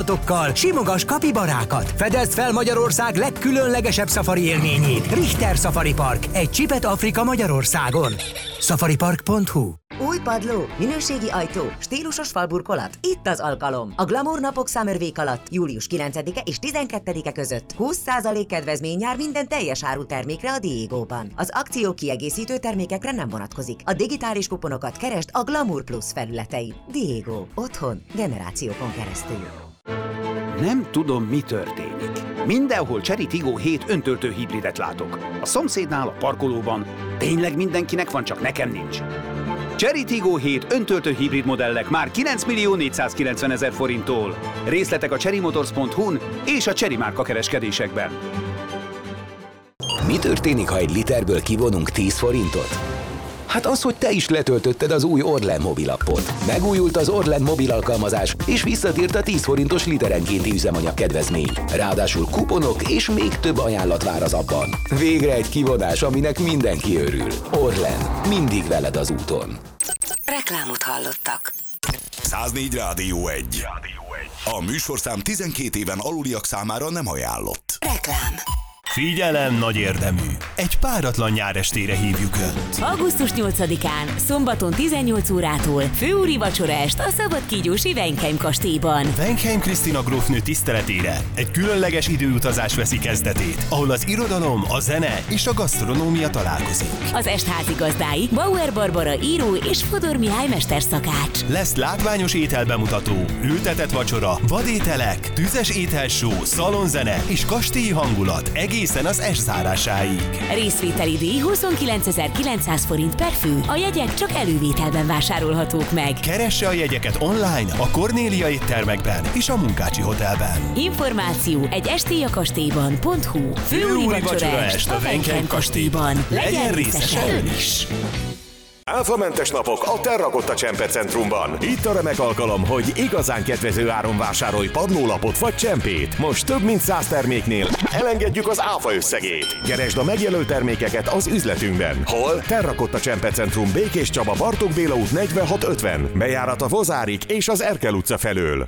állatokkal, simogass kapibarákat, fedezd fel Magyarország legkülönlegesebb szafari élményét. Richter Safari Park, egy csipet Afrika Magyarországon. Safaripark.hu. Új padló, minőségi ajtó, stílusos falburkolat. Itt az alkalom. A Glamour napok Summer Week alatt július 9-e és 12-e között 20% kedvezmény jár minden teljes áru termékre a Diegóban. Az akció kiegészítő termékekre nem vonatkozik. A digitális kuponokat keresd a Glamour Plus felületein. Diego. Otthon generációkon keresztül. Nem tudom, mi történik. Mindenhol Chery Tiggo 7 öntöltő hibridet látok. A szomszédnál, a parkolóban. Tényleg mindenkinek van, csak nekem nincs. Chery Tiggo 7 öntöltő hibrid modellek már 9.490.000 forinttól. Részletek a cherrymotors.hu-n és a Chery márka kereskedésekben. Mi történik, ha egy literből kivonunk 10 forintot? Hát az, hogy te is letöltötted az új Orlen mobilappot. Megújult az Orlen mobil alkalmazás, és visszatért a 10 forintos literenkénti üzemanyag kedvezmény. Ráadásul kuponok és még több ajánlat vár az appban. Végre egy kivonás, aminek mindenki örül. Orlen, mindig veled az úton. Reklámot hallottak. 104 Rádió 1. A műsorszám 12 éven aluliak számára nem ajánlott. Reklám. Figyelem, nagy érdemű! Egy páratlan nyárestére hívjuk Önt. Augusztus 8-án, szombaton 18 órától főúri vacsoraest a szabadkígyósi Wenkheim kastélyban. Wenkheim Krisztina grófnő tiszteletére egy különleges időutazás veszi kezdetét, ahol az irodalom, a zene és a gasztronómia találkozik. Az est házigazdái Bauer Barbara író és Fodor Mihály mesterszakács. Lesz látványos ételbemutató, ültetett vacsora, vadételek, tüzes ételshow, szalonzene és kastélyi hangulat egészen az est zárásáig. Részvételi díj 29.900 forint per fő. A jegyek csak elővételben vásárolhatók meg. Keresse a jegyeket online, a Kornélia éttermekben és a Munkácsi Hotelben. Információ egy estélyakastélyban.hu. Főúri vacsoraest a Wenkheim kastélyban. Legyen részese ön is! Áfamentes napok a Terrakotta Csempecentrumban. Itt a remek alkalom, hogy igazán kedvező áron vásárolj padlólapot vagy csempét. Most több mint 100 terméknél elengedjük az áfa összegét. Keresd a megjelölt termékeket az üzletünkben. Hol? Terrakotta Csempecentrum, Békés Csaba, Bartók Béla út 4650. Bejárat a Vozárik és az Erkel utca felől.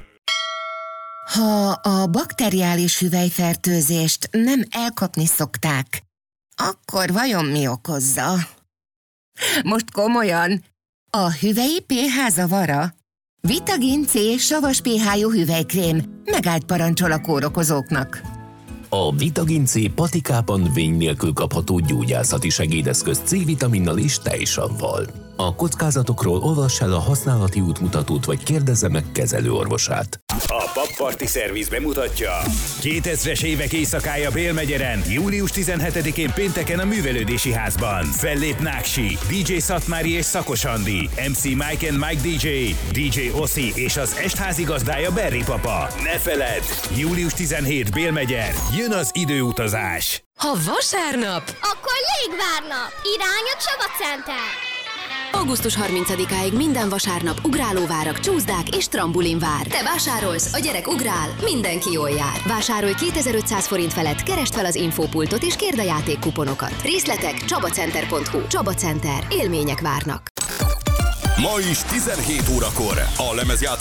Ha a bakteriális hüvelyfertőzést nem elkapni szokták, akkor vajon mi okozza? Most komolyan, a hüvelyi pH zavara? Vitagin C savas pH-jú hüvelykrém megállt parancsol a kórokozóknak. A Vitagin C patikában vény nélkül kapható gyógyászati segédeszköz C-vitaminnal és tejsavval. A kockázatokról olvass el a használati útmutatót, vagy kérdezze meg kezelőorvosát. A Papparti Szerviz bemutatja 2000-es évek éjszakája Bélmegyeren, július 17-én pénteken a Művelődési Házban. Fellép Náksi, DJ Szatmári és Szakos Andi, MC Mike and Mike DJ, DJ Oszi és az est házigazdája Berri Papa. Ne feledd, július 17 Bélmegyer, jön az időutazás. Ha vasárnap, akkor Légvárnap, irány a Csaba Center. Augusztus 30-áig minden vasárnap ugrálóvárak, csúszdák és trambulinvár. Te vásárolsz, a gyerek ugrál, mindenki jól jár. Vásárolj 2500 forint felett, keresd fel az infópultot és kérd a játékkuponokat. Részletek csabacenter.hu. Csaba Center. Élmények várnak. Ma is 17 órakor a lemezjátszó